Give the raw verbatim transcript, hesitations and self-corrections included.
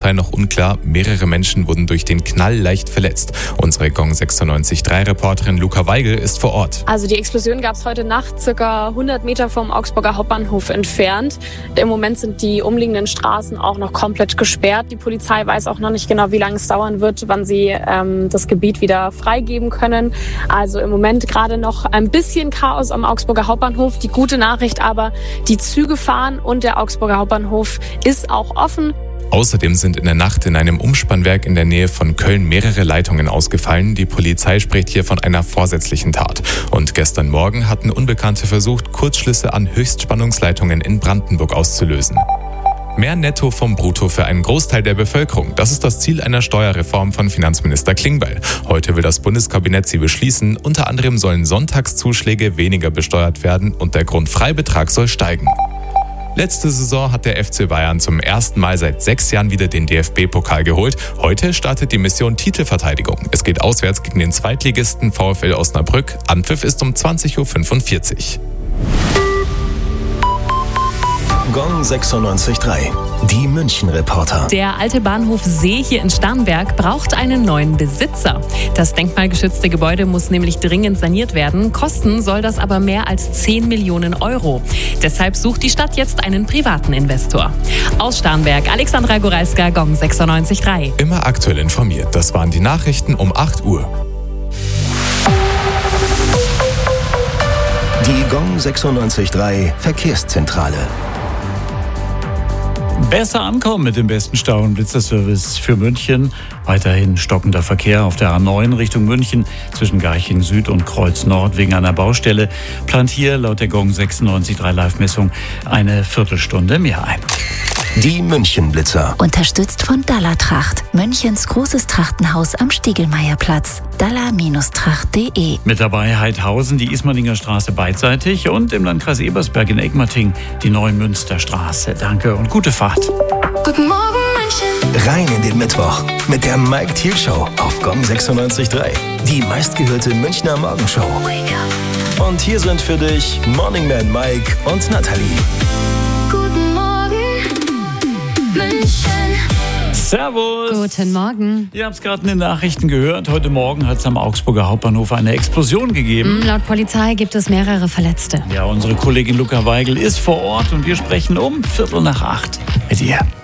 Polizei noch unklar. Mehrere Menschen wurden durch den Knall leicht verletzt. Unsere Gong sechsundneunzig Komma drei Reporterin Luca Weigel ist vor Ort. Also die Explosion gab es heute Nacht circa hundert Meter vom Augsburger Hauptbahnhof entfernt. Im Moment sind die umliegenden Straßen auch noch komplett gesperrt. Die Polizei weiß auch noch nicht genau, wie lange es dauern wird, wann sie ähm, das Gebiet wieder freigeben können. Also im Moment gerade noch ein bisschen Chaos am Augsburger Hauptbahnhof. Die gute Nachricht aber, die Züge fahren und der Augsburger Hauptbahnhof ist auch offen. Außerdem sind in der Nacht in einem Umspannwerk in der Nähe von Köln mehrere Leitungen ausgefallen. Die Polizei spricht hier von einer vorsätzlichen Tat. Und gestern Morgen hatten Unbekannte versucht, Kurzschlüsse an Höchstspannungsleitungen in Brandenburg auszulösen. Mehr Netto vom Brutto für einen Großteil der Bevölkerung. Das ist das Ziel einer Steuerreform von Finanzminister Klingbeil. Heute will das Bundeskabinett sie beschließen. Unter anderem sollen Sonntagszuschläge weniger besteuert werden und der Grundfreibetrag soll steigen. Letzte Saison hat der F C Bayern zum ersten Mal seit sechs Jahren wieder den D F B-Pokal geholt. Heute startet die Mission Titelverteidigung. Es geht auswärts gegen den Zweitligisten VfL Osnabrück. Anpfiff ist um zwanzig Uhr fünfundvierzig. Gong sechsundneunzig Komma drei. Die München-Reporter. Der alte Bahnhof See hier in Starnberg braucht einen neuen Besitzer. Das denkmalgeschützte Gebäude muss nämlich dringend saniert werden. Kosten soll das aber mehr als zehn Millionen Euro. Deshalb sucht die Stadt jetzt einen privaten Investor. Aus Starnberg, Alexandra Goralska, Gong sechsundneunzig Komma drei. Immer aktuell informiert. Das waren die Nachrichten um acht Uhr. Die Gong sechsundneunzig Komma drei Verkehrszentrale. Besser ankommen mit dem besten Stau- und Blitzerservice für München. Weiterhin stockender Verkehr auf der A neun Richtung München zwischen Garching Süd und Kreuz Nord wegen einer Baustelle. Plant hier laut der Gong sechsundneunzig Komma drei Live-Messung eine Viertelstunde mehr ein. Die München-Blitzer. Unterstützt von Dallertracht. Münchens großes Trachtenhaus am Stiegelmeierplatz. Daller-tracht punkt de. Mit dabei Heidhausen, die Ismaninger Straße beidseitig und im Landkreis Ebersberg in Egmating die Neumünsterstraße. Danke und gute Fahrt. Guten Morgen, München. Rein in den Mittwoch mit der Mike Thiel Show auf Gong sechsundneunzig Komma drei. Die meistgehörte Münchner Morgenshow. Und hier sind für dich Morning Man Mike und Nathalie. Guten Morgen, München. Servus. Guten Morgen. Ihr habt es gerade in den Nachrichten gehört. Heute Morgen hat es am Augsburger Hauptbahnhof eine Explosion gegeben. Laut Polizei gibt es mehrere Verletzte. Ja, unsere Kollegin Luca Weigel ist vor Ort und wir sprechen um Viertel nach acht mit ihr.